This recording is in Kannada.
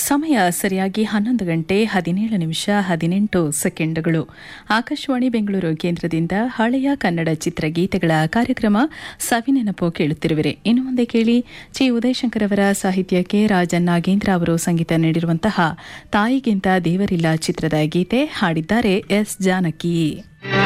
ಸಮಯ ಸರಿಯಾಗಿ 11 ಗಂಟೆ 17 ನಿಮಿಷ 18 ಸೆಕೆಂಡುಗಳು. ಆಕಾಶವಾಣಿ ಬೆಂಗಳೂರು ಕೇಂದ್ರದಿಂದ ಹಳೆಯ ಕನ್ನಡ ಚಿತ್ರಗೀತೆಗಳ ಕಾರ್ಯಕ್ರಮ ಸವಿನೆನಪು ಕೇಳುತ್ತಿರುವಿರಿ. ಇನ್ನು ಮುಂದೆ ಕೇಳಿ ಚಿ ಉದಯಶಂಕರ್ ಅವರ ಸಾಹಿತ್ಯಕ್ಕೆ ರಾಜನ್ ನಾಗೇಂದ್ರ ಅವರು ಸಂಗೀತ ನೀಡಿರುವಂತಹ ತಾಯಿಗಿಂತ ದೇವರಿಲ್ಲ ಚಿತ್ರದ ಗೀತೆ ಹಾಡಿದ್ದಾರೆ ಎಸ್ ಜಾನಕಿ.